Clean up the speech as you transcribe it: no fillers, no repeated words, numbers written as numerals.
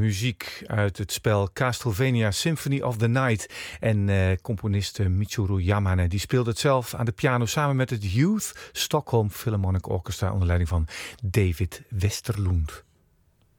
muziek uit het spel Castlevania Symphony of the Night. En componist Michiru Yamane die speelde het zelf aan de piano samen met het Youth Stockholm Philharmonic Orchestra onder leiding van David Westerlund.